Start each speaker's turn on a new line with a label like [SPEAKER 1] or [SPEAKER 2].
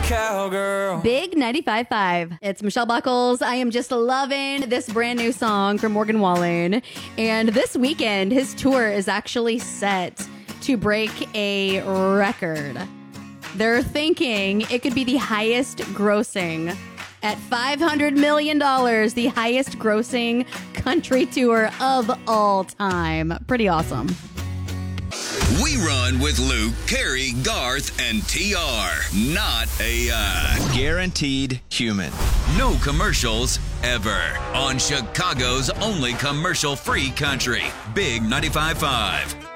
[SPEAKER 1] cowgirl.
[SPEAKER 2] Big 95.5. It's Michelle Buckles. I am just loving this brand new song from Morgan Wallen. And this weekend, his tour is actually set to break a record. They're thinking it could be the highest grossing at $500 million, the highest grossing country tour of all time. Pretty awesome.
[SPEAKER 3] We run with Luke, Carrie, Garth, and TR. Not AI.
[SPEAKER 4] Guaranteed human.
[SPEAKER 3] No commercials ever. On Chicago's only commercial-free country. Big 95.5.